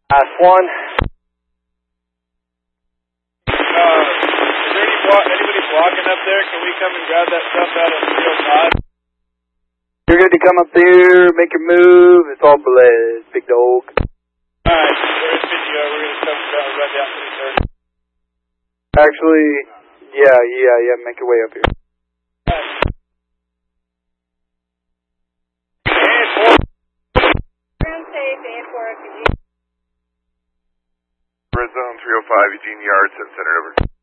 Last one. Is there anybody blocking up there? Can we come and grab that stuff out of 305? You're good to come up there, make your move. It's all blessed, big dog. Alright, where's PGO? We're going to come run down 330. Actually, yeah, make your way up here. Red Zone 305, Eugene Yard, 7 Center, over.